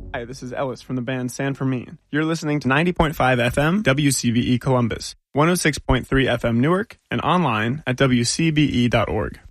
Hi, this is Ellis from the band San Fermin. You're listening to 90.5 FM WCBE Columbus, 106.3 FM Newark, and online at WCBE.org.